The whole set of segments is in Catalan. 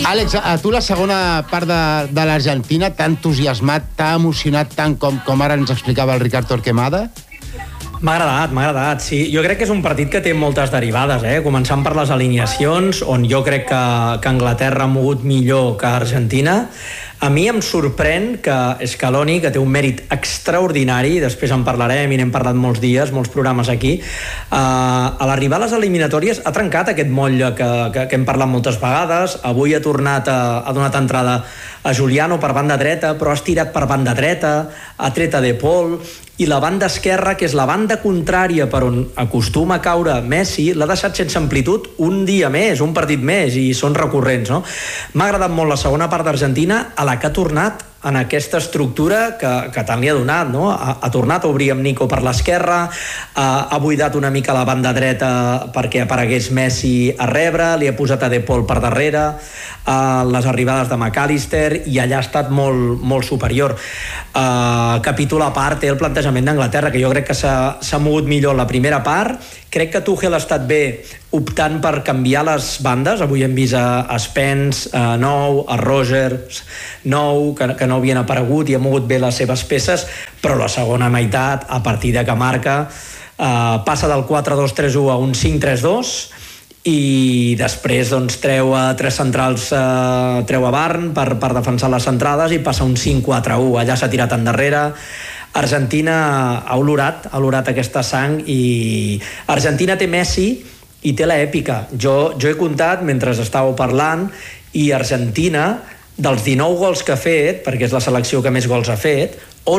Àlex, a tu la segona part de l'Argentina t'ha entusiasmat, t'ha emocionat tant com ara ens explicava el Ricard Torquemada? M'ha agradat, sí. Jo crec que és un partit que té moltes derivades, començant per les alineacions, on jo crec que Anglaterra ha mogut millor que Argentina. A mi em sorprèn que Scaloni, que té un mèrit extraordinari, després en parlarem i n'hem parlat molts dies, molts programes aquí, a l'arribar a les eliminatòries ha trencat aquest motlle que hem parlat moltes vegades. Avui ha donat entrada a Juliano per banda dreta, però ha estirat per banda dreta, ha tret a De Paul, i la banda esquerra, que és la banda contrària per on acostuma a caure Messi, l'ha deixat sense amplitud un dia més, un partit més, i són recurrents, no? M'ha agradat molt la segona part d'Argentina, a la que ha tornat en aquesta estructura que tant li ha donat, no? Ha tornat a obrir amb Nico per l'esquerra, ha buidat una mica la banda dreta perquè aparegués Messi a rebre, li ha posat a De Paul per darrere, les arribades de McAllister, i allà ha estat molt, molt superior. Capítol a part té el plantejament d'Anglaterra, que jo crec que s'ha mogut millor en la primera part. Crec que Tuchel ha estat bé optant per canviar les bandes. Avui hem vist a Spence nou, a Rogers nou, que no havien aparegut i ha mogut bé les seves peces, però la segona meitat, a partir de que marca, passa del 4-2-3-1 a un 5-3-2, i després doncs, treu a tres centrals, treu a Barn per defensar les centrades i passa un 5-4-1. Allà s'ha tirat endarrere. Argentina ha olorat aquesta sang, i Argentina té Messi i té l'èpica. Jo he comptat mentre estàveu parlant, i Argentina, dels 19 gols que ha fet, perquè és la selecció que més gols ha fet,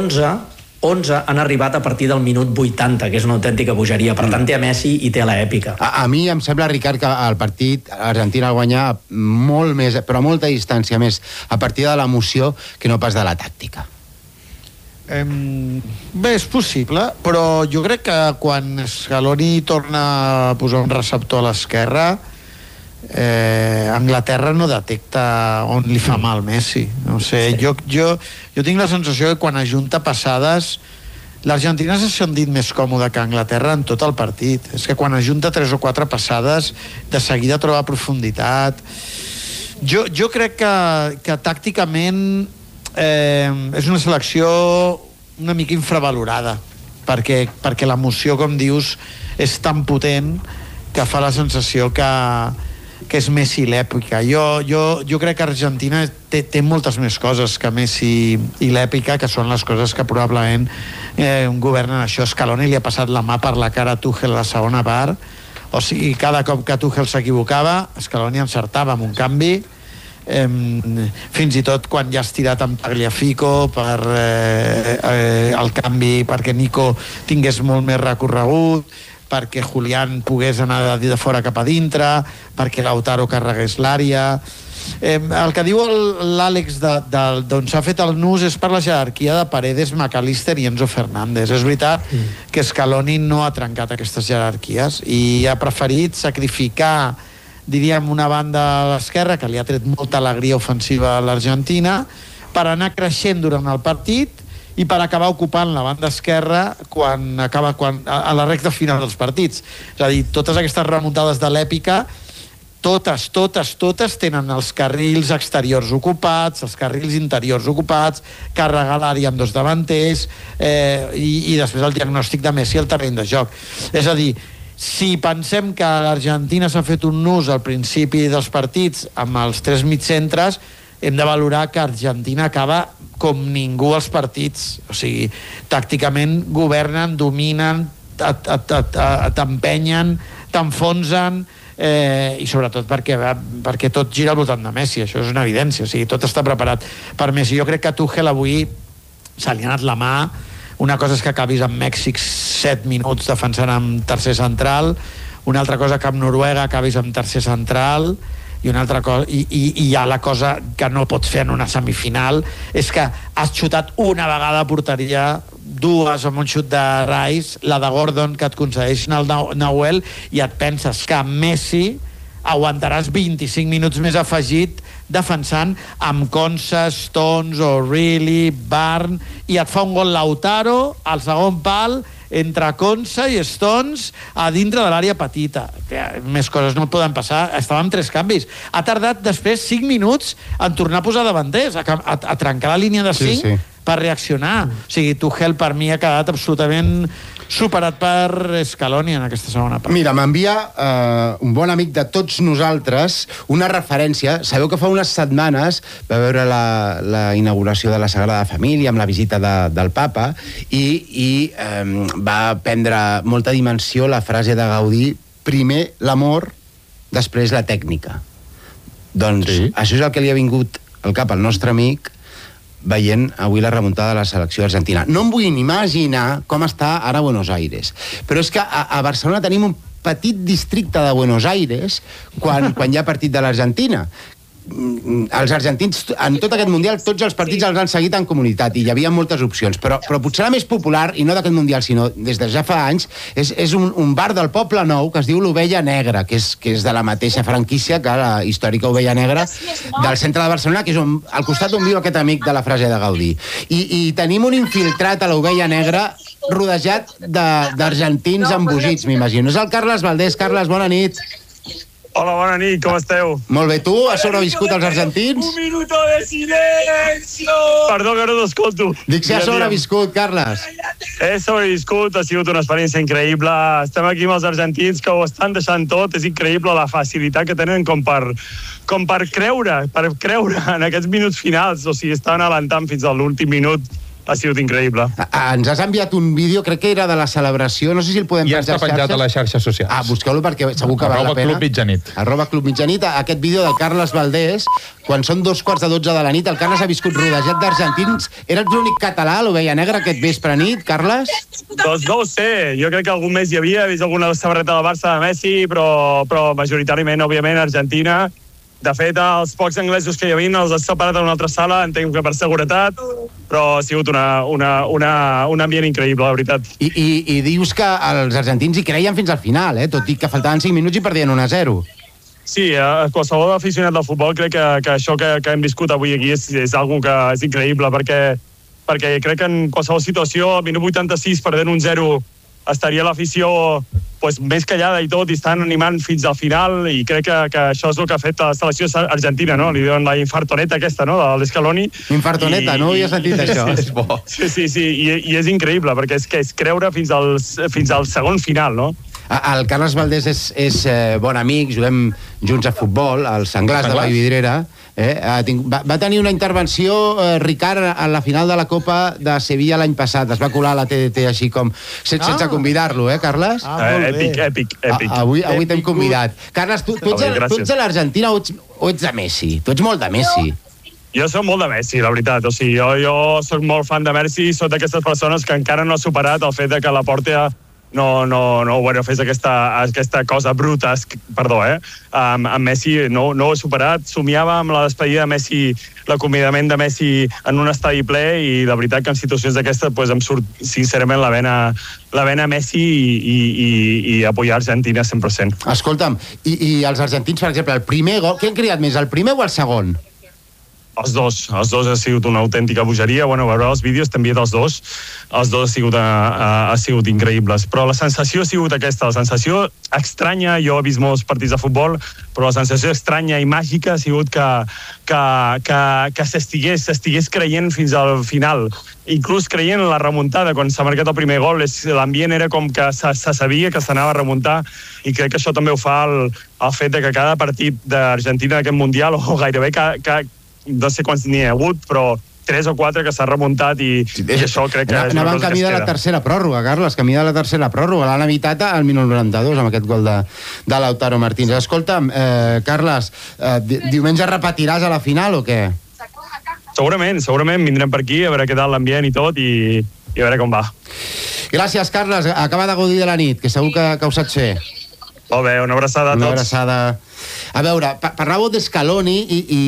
11 han arribat a partir del minut 80, que és una autèntica bogeria. Per tant, té a Messi i té l'èpica. A mi em sembla, Ricard, que el partit Argentina el guanya molt més, però a molta distància més, a partir de l'emoció que no pas de la tàctica. Bé, és possible, però jo crec que quan Scaloni torna a posar un receptor a l'esquerra, Anglaterra no detecta on li fa mal Messi. No sé, sí. Jo tinc la sensació que quan ajunta passades, l'Argentina s'ha sentit més còmode que Anglaterra en tot el partit. És que quan ajunta 3 o 4 passades, de seguida troba profunditat. Jo crec que tàcticament és una selecció una mica infravalorada, perquè l'emoció, com dius, és tan potent que fa la sensació que és Messi l'èpica. Jo crec que Argentina té moltes més coses que Messi i l'èpica, que són les coses que probablement governen això. Scaloni li ha passat la mà per la cara a Tuchel a la segona part, o sigui, cada cop que Tuchel s'equivocava, Scaloni encertava amb un canvi, fins i tot quan ja has tirat amb Tagliafico per el canvi, perquè Nico tingués molt més recorregut, perquè Julián pogués anar de fora cap a dintre, perquè Lautaro carregués l'àrea. El que diu l'Àlex d'on s'ha fet el nus és per la jerarquia de Paredes, McAllister i Enzo Fernández. És veritat que Scaloni no ha trencat aquestes jerarquies i ha preferit sacrificar, diríem, una banda a l'esquerra que li ha tret molta alegria ofensiva a l'Argentina, per anar creixent durant el partit i per acabar ocupant la banda esquerra a la recta final dels partits. És a dir, totes aquestes remuntades de l'èpica, totes tenen els carrils exteriors ocupats, els carrils interiors ocupats, carregar l'àrea amb dos davanters, i després el diagnòstic de Messi al terreny de joc. És a dir, si pensem que l'Argentina s'ha fet un nus al principi dels partits amb els 3 mitcentres, hem de valorar que Argentina acaba com ningú als partits. O sigui, tàcticament governen, dominen, t'empenyen, t'enfonsen, i sobretot perquè tot gira al voltant de Messi. Això és una evidència. O sigui, tot està preparat per Messi. Jo crec que a Tuchel avui se li ha anat la mà. Una cosa és que acabis amb Mèxic 7 minuts defensant amb tercer central, una altra cosa que amb Noruega acabis amb tercer central, i una altra cosa, i hi ha la cosa que no pots fer en una semifinal, és que has xutat una vegada a porteria, 2 amb un xut de Rice, la de Gordon que et concedeixen el Nahuel, i et penses que Messi aguantaràs 25 minuts més afegit defensant amb Konsa, Stones, O'Reilly, Barn, i et fa un gol Lautaro al segon pal entre Konsa i Stones a dintre de l'àrea petita. Més coses no poden passar. Estava amb 3 canvis. Ha tardat després 5 minuts en tornar a posar davanters, a trencar la línia de 5 per reaccionar. O sigui, Tuchel per mi ha quedat absolutament superat per Scaloni en aquesta segona part. Mira, m'envia un bon amic de tots nosaltres una referència. Sabeu que fa unes setmanes va veure la inauguració de la Sagrada Família amb la visita del Papa i va prendre molta dimensió la frase de Gaudí: primer l'amor, després la tècnica. Doncs això és el que li ha vingut al cap al nostre amic veient avui la remuntada de la selecció argentina. No em vull ni imaginar com està ara Buenos Aires. Però és que a Barcelona tenim un petit districte de Buenos Aires quan hi ha partit de l'Argentina. Els argentins, en tot aquest Mundial, tots els partits els han seguit en comunitat i hi havia moltes opcions, però potser la més popular, i no d'aquest Mundial, sinó des de ja fa anys, és un bar del Poble Nou que es diu l'Ovella Negra, que és de la mateixa franquícia que la històrica Ovella Negra del centre de Barcelona, que és al costat on viu aquest amic de la frase de Gaudí. I tenim un infiltrat a l'Ovella Negra rodejat d'argentins embogits, m'imagino. És el Carles Valdés. Carles, bona nit. Hola, bona nit, com esteu? Molt bé, tu has sobreviscut als argentins? Un minuto de silencio! Perdó que no t'escolto. Dic si has sobreviscut, Carles. He sobreviscut, ha sigut una experiència increïble. Estem aquí amb els argentins que ho estan deixant tot. És increïble la facilitat que tenen com per creure en aquests minuts finals. O sigui, estaven alentant fins a l'últim minut. Ha sigut increïble. Ens has enviat un vídeo, crec que era de la celebració, no sé si el podem penjar a xarxes. Ja està penjat a les xarxes socials. Busqueu-lo perquè segur que val la pena. @clubmitjanit. @clubmitjanit. Aquest vídeo del Carles Valdés, quan són 2:45 de la nit, el Carles ha viscut rodejat d'argentins. Eres l'únic català a l'Ovella Negra aquest vespre nit, Carles? Doncs no ho sé, jo crec que algun mes hi havia, he vist alguna samarreta del Barça de Messi, però majoritàriament, òbviament, Argentina. De fet, els pocs anglesos que hi havia els has separat en una altra sala, entenc que per seguretat, però ha sigut un ambient increïble, la veritat. I dius que els argentins hi creien fins al final, tot i que faltaven 5 minuts i perdien 1-0. Sí, qualsevol aficionat del futbol crec que això que hem viscut avui aquí és algo que és increïble, perquè crec que en qualsevol situació, al minut 86, perdent 1-0, estaria l'afició més callada i tot, i estan animant fins al final, i crec que això és el que ha fet la selecció argentina, no? Li diuen la infartoneta aquesta, no?, de l'Scaloni. Infartoneta, no havia sentit això. Sí, i és increïble, perquè és creure fins al segon final, no? El Carles Valdés és bon amic, juguem junts a futbol, als Senglars de Vallvidrera. Va tenir una intervenció, Ricard, a la final de la Copa de Sevilla l'any passat. Es va colar a la TDT així com sense convidar-lo, Carles? Èpic. Avui t'hem convidat. Carles, tu ets de l'Argentina o ets de Messi? Tu ets molt de Messi. Jo soc molt de Messi, la veritat. O sigui, jo soc molt fan de Messi, soc d'aquestes persones que encara no ha superat el fet de que la Porta fes aquesta cosa bruta, perdó, amb Messi no ho he superat. Somiava amb la despedida de Messi, l'acomiadament de Messi en un estadi ple, i la veritat que en situacions d'aquestes em surt sincerament la vena Messi i apoyar Argentina 100%. Escolta'm, i els argentins, per exemple, el primer gol, què han criat més, el primer o el segon? Els dos ha sigut una autèntica bogeria. Bueno, veure els vídeos, t'he enviat els dos. Els dos ha sigut increïbles. Però la sensació ha sigut aquesta, la sensació estranya, jo he vist molts partits de futbol, però la sensació estranya i màgica ha sigut que s'estigués creient fins al final. Inclús creient en la remuntada, quan s'ha marcat el primer gol, l'ambient era com que se sabia que s'anava a remuntar, i crec que això també ho fa el fet de que cada partit d'Argentina d'aquest Mundial, o gairebé no sé quants n'hi ha hagut, però 3 o 4 que s'ha remuntat, i això crec que és una cosa que es queda. Camí de la tercera pròrroga, Carles, camí de la tercera pròrroga. L'han evitat al minut 92 amb aquest gol de Lautaro Martínez. Escolta'm, Carles, diumenge repetiràs a la final o què? Segurament vindrem per aquí a veure què tal l'ambient i tot, i a veure com va. Gràcies, Carles. Acaba de gaudir de la nit, que segur que ho saps fer. Molt bé, una abraçada a tots. Una abraçada. A veure, parlàveu d'Scaloni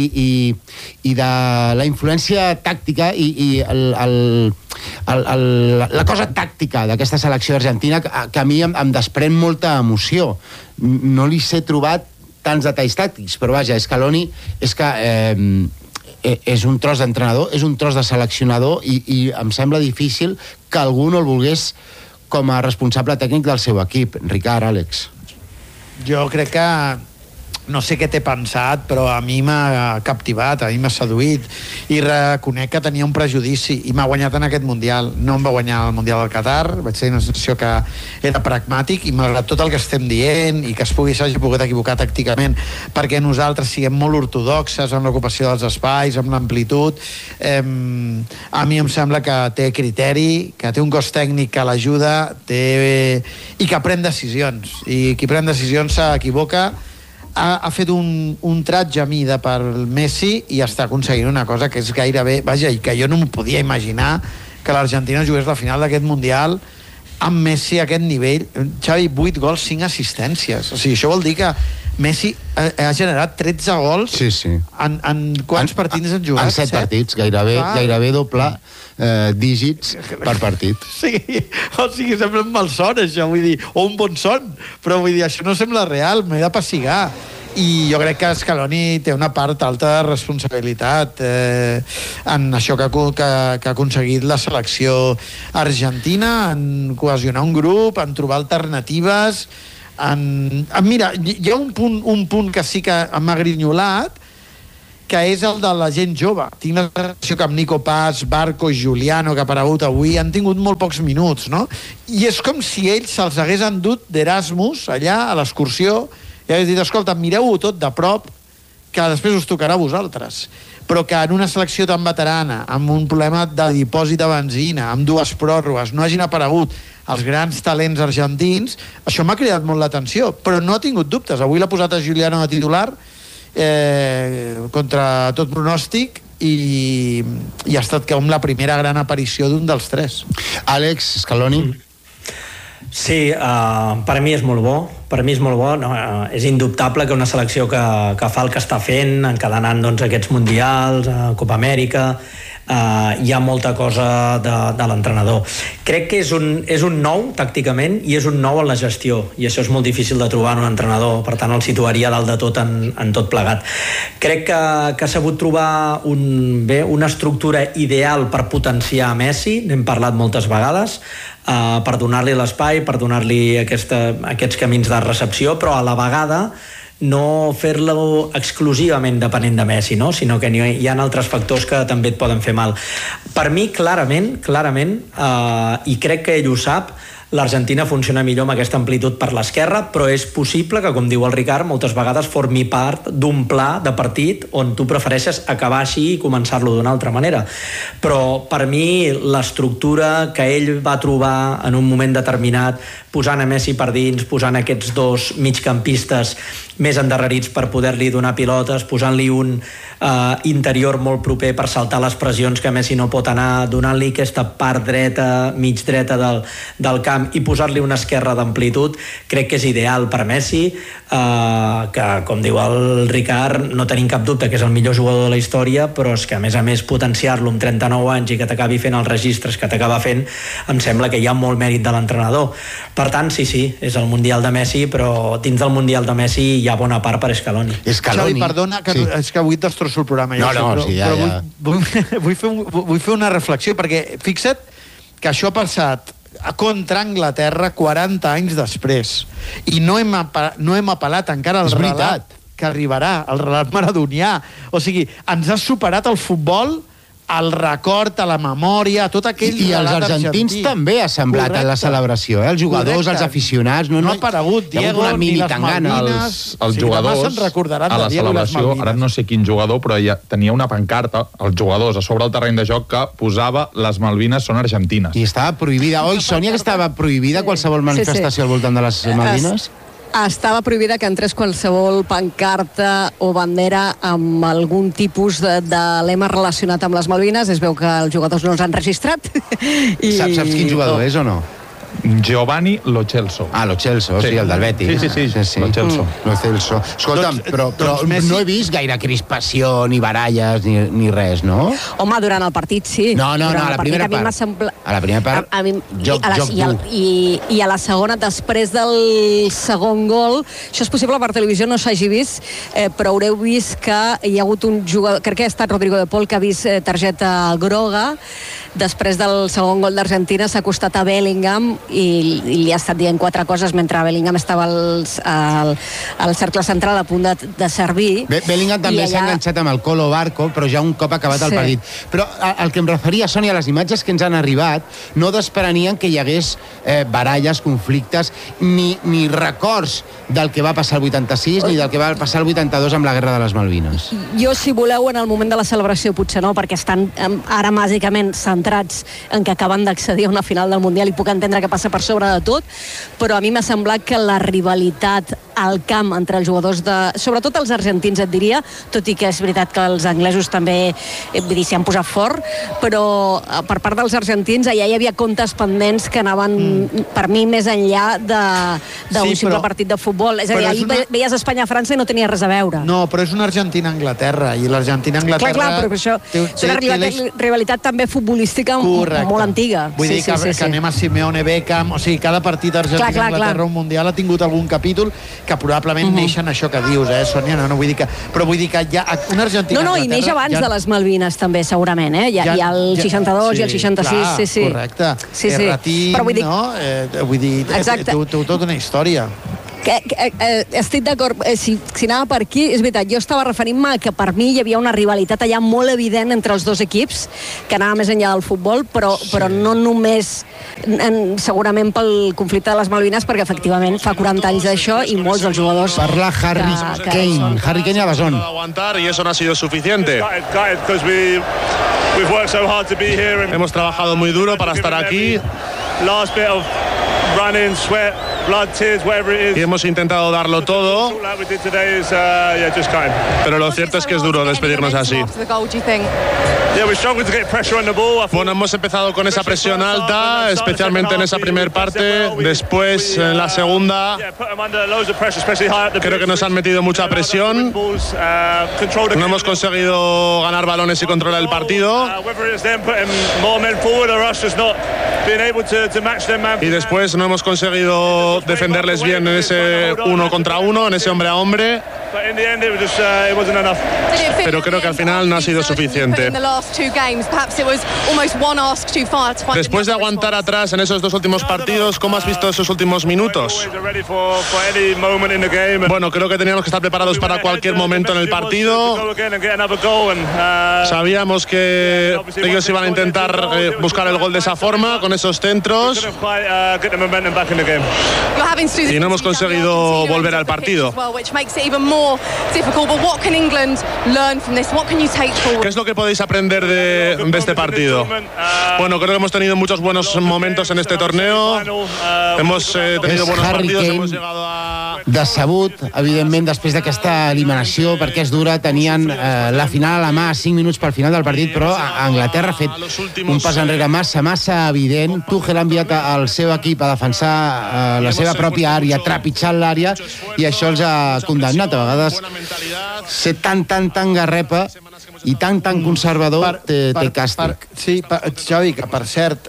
i de la influència tàctica i la cosa tàctica d'aquesta selecció argentina que a mi em desprèn molta emoció. No li sé trobat tants detalls tàctics, però vaja, Scaloni és que és un tros d'entrenador, és un tros de seleccionador, i em sembla difícil que algú no el volgués com a responsable tècnic del seu equip. Ricard, Àlex. Jo crec que no sé què t'he pensat, però a mi m'ha captivat, a mi m'ha seduït, i reconec que tenia un prejudici, i m'ha guanyat en aquest Mundial. No em va guanyar el Mundial del Qatar, vaig tenir una sensació que era pragmàtic, i malgrat tot el que estem dient, i que s'hagi pogut equivocar tàcticament, perquè nosaltres siguem molt ortodoxes en l'ocupació dels espais, amb l'amplitud, a mi em sembla que té criteri, que té un cos tècnic que l'ajuda, i que pren decisions, i qui pren decisions s'equivoca. Ha fet un tratge a mida per Messi i està aconseguint una cosa que és gairebé... Vaja, i que jo no m'ho podia imaginar que l'Argentina jugués la final d'aquest Mundial amb Messi a aquest nivell. Xavi, 8 gols, 5 assistències. O sigui, això vol dir que Messi ha generat 13 gols. Sí. En quants partits han jugat? En 7 partits, gairebé doble dígits per partit. O sigui, sembla un malson, això, vull dir, o un bon son, però vull dir, això no sembla real, m'he de pessigar. I jo crec que Scaloni té una part alta de responsabilitat en això que ha aconseguit la selecció argentina, en cohesionar un grup, en trobar alternatives. Mira, hi ha un punt que sí que m'ha grinyolat, que és el de la gent jove. Tinc la sensació que amb Nico Paz, Barco i Giuliano, que ha aparegut avui, han tingut molt pocs minuts, no? I és com si ells se'ls hagués endut d'Erasmus allà a l'excursió i hagués dit, escolta, mireu-ho tot de prop, que després us tocarà a vosaltres. Però que en una selecció tan veterana, amb un problema de dipòsit de benzina, amb 2 pròrrogues, no hagin aparegut els grans talents argentins, això m'ha cridat molt l'atenció, però no ha tingut dubtes. Avui l'ha posat a Giuliano de titular, contra tot pronòstic, i ha estat com la primera gran aparició d'un dels 3. Àlex, Scaloni. Sí, per mi és molt bo. Per mi és molt bo. No, és indubtable que una selecció que fa el que està fent, encadenant doncs, aquests mundials, Copa Amèrica, hi ha molta cosa de l'entrenador. Crec que és un nou tàcticament i és un nou en la gestió, i això és molt difícil de trobar en un entrenador, per tant el situaria dalt de tot en tot plegat. Crec que ha sabut trobar una estructura ideal per potenciar Messi, n'hem parlat moltes vegades, per donar-li l'espai, per donar-li aquests camins de recepció, però a la vegada no fer-lo exclusivament depenent de Messi, no? Sinó que hi ha altres factors que també et poden fer mal. Per mi, clarament, i crec que ell ho sap, l'Argentina funciona millor amb aquesta amplitud per l'esquerra, però és possible que, com diu el Ricard, moltes vegades formi part d'un pla de partit on tu prefereixes acabar així i començar-lo d'una altra manera. Però per mi l'estructura que ell va trobar en un moment determinat, posant a Messi per dins, posant aquests 2 migcampistes més endarrerits per poder-li donar pilotes, posant-li un interior molt proper per saltar les pressions que Messi no pot anar, donant-li aquesta part dreta, mig dreta del camp i posar-li una esquerra d'amplitud, crec que és ideal per Messi, que, com diu el Ricard, no tenim cap dubte que és el millor jugador de la història, però és que a més potenciar-lo amb 39 anys i que t'acabi fent els registres que t'acaba fent, em sembla que hi ha molt mèrit de l'entrenador. Per tant, sí, és el Mundial de Messi, però dins del Mundial de Messi hi ha bona part per Scaloni. Xavi, perdona, que és que avui et destrosso el programa. Vull fer una reflexió, perquè fixa't que això ha passat contra Anglaterra 40 anys després i no hem apel·lat encara al relat que arribarà, el relat maradonià. O sigui, ens ha superat el futbol, el record, a la memòria, tot aquell I els argentins també ha semblat a la celebració, els jugadors, els aficionats. No ha aparegut Diego ni les Malvines. Els jugadors a la celebració, ara no sé quin jugador, però tenia una pancarta, els jugadors, a sobre el terreny de joc, que posava les Malvines són argentines. I estava prohibida. Oi, Sònia, que estava prohibida qualsevol manifestació al voltant de les Malvines? Estava prohibida que entrés qualsevol pancarta o bandera amb algun tipus de lema relacionat amb les Malvines. Es veu que els jugadors no els han registrat. Saps quin jugador és o no? Giovanni Lo Celso. Lo Celso, sí, el del Betis. Sí. Lo Celso. Escolta'm, però no he vist gaire crispació, ni baralles, ni res, no? Home, durant el partit sí. No, a la primera part. A la primera part, joc dur. I a la segona, després del segon gol, això és possible per televisió, no s'hagi vist, però haureu vist que hi ha hagut un jugador, crec que ha estat Rodrigo de Paul, que ha vist targeta groga. Després del segon gol d'Argentina s'ha acostat a Bellingham li ha estat dient 4 coses mentre Bellingham estava al cercle central a punt de servir. Bellingham també s'ha enganxat amb el Colo Barco, però ja un cop acabat el partit. Però el que em referia, Sònia, les imatges que ens han arribat no desprenien que hi hagués baralles, conflictes, ni records del que va passar el 86 ni del que va passar el 82 amb la Guerra de les Malvines. Jo, si voleu, en el moment de la celebració potser no, perquè estan ara bàsicament centrats en que acaben d'accedir a una final del Mundial i puc entendre que passa per sobre de tot, però a mi m'ha semblat que la rivalitat al camp entre els jugadors sobretot els argentins, et diria, tot i que és veritat que els anglesos també s'hi han posat fort, però per part dels argentins allà hi havia comptes pendents que anaven, per mi, més enllà d'un simple partit de futbol. És a dir, ahir veies Espanya-França i no tenia res a veure. No, però és una Argentina-Anglaterra, i l'Argentina-Anglaterra... Clar, però això és una rivalitat també futbolística molt antiga. Vull dir que anem a Simeone, Beckham, o sigui, cada partit Argentina-Anglaterra un Mundial ha tingut algun capítol que probablement neixen això que dius, Sònia? No, vull dir que hi ha una Argentina-Anglaterra... No, i neix abans de les Malvines, també, segurament, Hi ha el 62 i el 66, sí. Correcte. Erratín, no? Vull dir, tota una història. Estic d'acord, si anava per aquí, és veritat, jo estava referint-me que per mi hi havia una rivalitat allà molt evident entre els dos equips, que anava més enllà del futbol, però no només segurament pel conflicte de les Malvines, perquè efectivament fa 40 anys d'això i molts dels jugadors... Parla Harry Kane. Harry Kane a Besón. Y eso no ha sido suficiente. Hemos trabajado muy duro para estar aquí. Running, sweat, blood, tears, whatever it is. Y hemos intentado darlo todo. Pero lo cierto es que es duro despedirnos así. Bueno, hemos empezado con esa presión alta, especialmente en esa primera parte. Después, en la segunda, creo que nos han metido mucha presión. No hemos conseguido ganar balones y controlar el partido. Y después no hemos conseguido defenderles bien en ese 1 contra 1, en ese hombre a hombre. Pero creo que al final no ha sido suficiente. Después de aguantar atrás en esos 2 últimos partidos, ¿cómo has visto esos últimos minutos? Bueno, creo que teníamos que estar preparados para cualquier momento en el partido. Sabíamos que ellos iban a intentar buscar el gol de esa forma, con esos centros. Y no hemos conseguido volver al partido. ¿Qué es lo que podéis aprender de este partido? Bueno, creo que hemos tenido muchos buenos momentos en este torneo. Hemos tenido buenos partidos, hemos llegado a... Decebut, evidentment, després d'aquesta eliminació, perquè és dura, tenien la final a la mà, 5 minuts pel final del partit, però Anglaterra ha fet un pas enrere massa evident. Tuchel ha enviat el seu equip a defensar la seva pròpia àrea, trepitjant l'àrea, i això els ha condemnat. A vegades ser tan garrepa i tan conservador té càstig. Sí, Xavi, que per cert,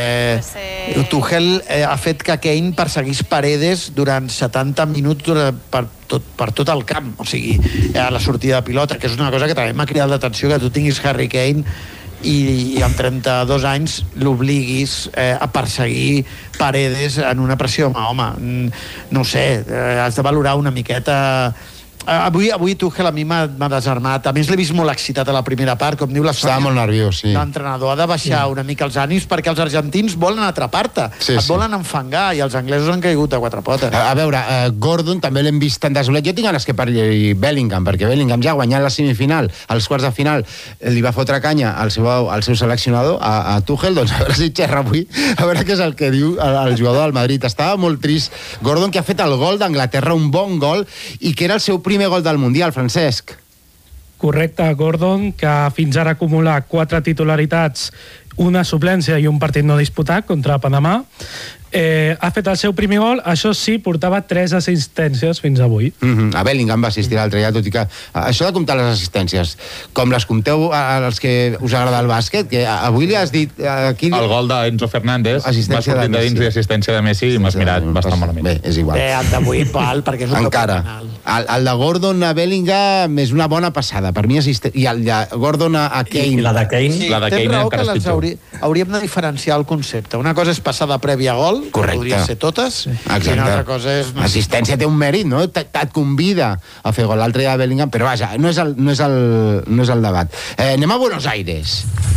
Tuchel ha fet que Kane perseguís Paredes durant 70 minuts per tot el camp, o sigui, a la sortida de pilota, que és una cosa que també m'ha cridat l'atenció, que tu tinguis Harry Kane i amb 32 anys l'obliguis a perseguir Paredes en una pressió home, no sé, has de valorar una miqueta. Avui Tuchel a mi m'ha desarmat. A més, l'he vist molt excitat a la primera part, com diu la Sònia. Estava molt nerviós, sí. L'entrenador ha de baixar una mica els ànims, perquè els argentins volen atrapar-te, et volen enfangar, i els anglesos han caigut a 4 potes. A veure, Gordon també l'hem vist tan desolat. Jo tinc ganes que parli Bellingham, perquè Bellingham ja ha guanyat la semifinal, als quarts de final li va fotre canya al seu seleccionador, a Tuchel. Doncs a veure si xerra avui, a veure què és el que diu el jugador del Madrid. Estava molt trist Gordon, que ha fet el gol d'Anglaterra, un bon gol, i que era el seu primer gol del Mundial, Francesc. Correcte, Gordon, que fins ara acumula 4 titularitats, una suplència i un partit no disputat contra Panamà. Ha fet el seu primer gol, això sí, portava 3 assistències fins avui. A Bellingham va assistir l'altre dia, tot i que això de comptar les assistències, com les compteu als que us agrada el bàsquet, que avui li has dit... El gol d'Enzo Fernández va sortir de dins i assistència de Messi i m'has mirat bastant malament. Bé, és igual. El d'avui, pal, perquè és un encara. El de Gordon a Bellingham és una bona passada, per mi i el de Gordon a Kane. I la de Kane? Sí, tens raó que hauríem de diferenciar el concepte. Una cosa és passada prèvia a gol, final, podrien ser totes, i una altra cosa és... L'assistència té un mèrit, no? Et convida a fer gol. L'altre dia de Bellingham, però vaja, no és el debat. Anem a Buenos Aires.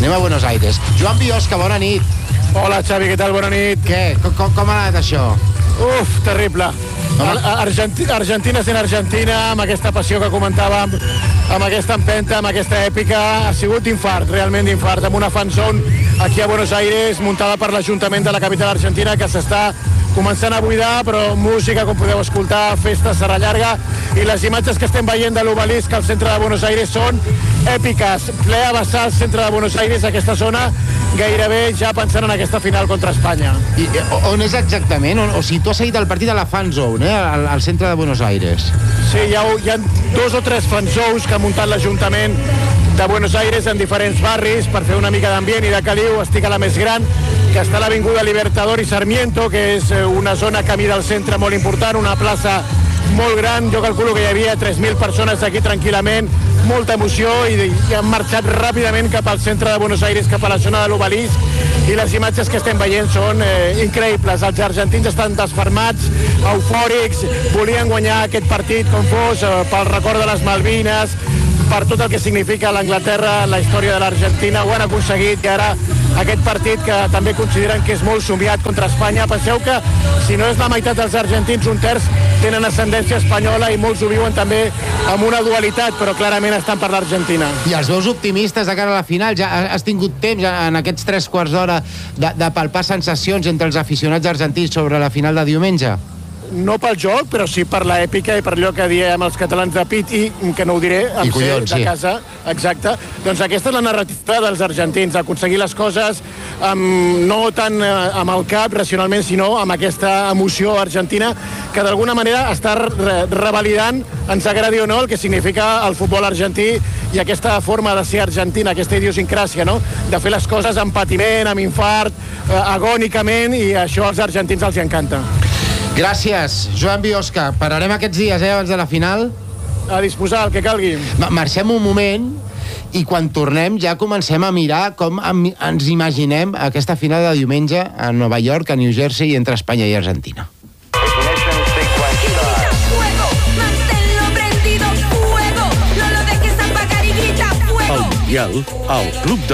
Joan Biosca, bona nit. Hola, Xavi, què tal? Bona nit. Què? Com ha anat això? Uf, terrible. Argentina sent Argentina, amb aquesta passió que comentàvem, amb aquesta empenta, amb aquesta èpica, ha sigut d'infart, realment d'infart, amb una fan zone aquí a Buenos Aires, muntada per l'Ajuntament de la capital argentina, que s'està començant a buidar, però música, com podeu escoltar, festa, serà llarga, i les imatges que estem veient de l'Obelisc al centre de Buenos Aires són èpiques. Ple a vessar al centre de Buenos Aires, aquesta zona, gairebé ja pensant en aquesta final contra Espanya. I on és exactament? O sigui, tu has seguit el partit a la fan zone, al centre de Buenos Aires. Sí, hi ha 2 o 3 fan zones que ha muntat l'Ajuntament de Buenos Aires en diferents barris per fer una mica d'ambient, i de Caliu estic a la més gran, que està a l'Avinguda Libertador i Sarmiento, que és una zona camí del centre molt important, una plaça molt gran. Jo calculo que hi havia 3.000 persones aquí tranquil·lament, molta emoció, i han marxat ràpidament cap al centre de Buenos Aires, cap a la zona de l'Obelisc, i les imatges que estem veient són increïbles. Els argentins estan desfermats, eufòrics, volien guanyar aquest partit com fos, pel record de les Malvines, per tot el que significa l'Anglaterra, la història de l'Argentina. Ho han aconseguit, i ara aquest partit, que també consideren que és molt somiat, contra Espanya. Penseu que si no és la meitat dels argentins, un terç tenen ascendència espanyola, i molts ho viuen també amb una dualitat, però clarament estan per l'Argentina. I els veus optimistes de cara a la final? Ja has tingut temps en aquests 3 quarts d'hora de palpar sensacions entre els aficionats argentins sobre la final de diumenge? No pel joc, però sí per l'èpica i per allò que diem els catalans de pit, i que no ho diré, amb collons, ser de casa. Exacte. Doncs aquesta és la narrativa dels argentins, aconseguir les coses no tant amb el cap, racionalment, sinó amb aquesta emoció argentina, que d'alguna manera està revalidant, ens agradi o no, el que significa el futbol argentí, i aquesta forma de ser argentina, aquesta idiosincràsia, no?, de fer les coses amb patiment, amb infart, agònicament, i això als argentins els encanta. Gràcies, Joan Biosca. Pararem aquests dies, abans de la final. A disposar, el que calgui. Marxem un moment, i quan tornem ja comencem a mirar com ens imaginem aquesta final de diumenge a Nova York, a New Jersey, entre Espanya i Argentina. El Mundial, al Club de